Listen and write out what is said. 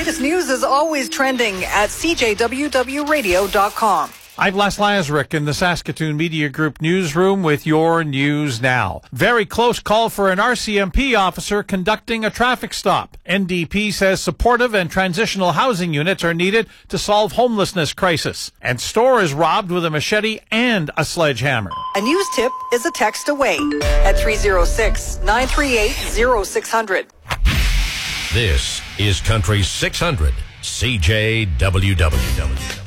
latest news is always trending at cjwwradio.com. I'm Les Lazaruk in the Saskatoon Media Group newsroom with your news now. Very close call for an RCMP officer conducting a traffic stop. NDP says supportive and transitional housing units are needed to solve homelessness crisis. And store is robbed with a machete and a sledgehammer. A news tip is a text away at 306-938-0600. This is Country 600 CJWW.